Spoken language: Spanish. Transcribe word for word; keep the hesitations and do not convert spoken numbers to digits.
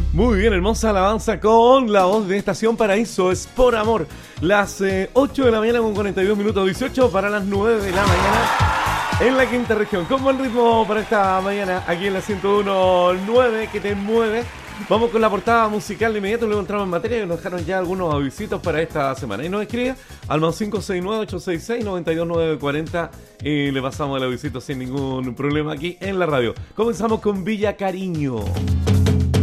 Muy bien, hermosa alabanza con la voz de Estación Paraíso, es por amor. Las eh, ocho de la mañana con cuarenta y dos minutos, dieciocho para las nueve de la mañana en la quinta región. Con buen ritmo para esta mañana aquí en la ciento uno punto nueve que te mueve. Vamos con la portada musical de inmediato, luego entramos en materia, que nos dejaron ya algunos avisitos para esta semana. Y nos escribe al más cinco seis nueve, ocho seis seis, nueve dos nueve cuatro cero y le pasamos el avisito sin ningún problema aquí en la radio. Comenzamos con Villa Cariño.